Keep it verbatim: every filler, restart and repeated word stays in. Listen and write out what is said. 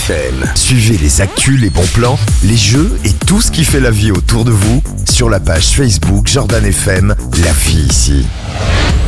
F M. Suivez les actus, les bons plans, les jeux et tout ce qui fait la vie autour de vous sur la page Facebook Jordan F M, la vie ici.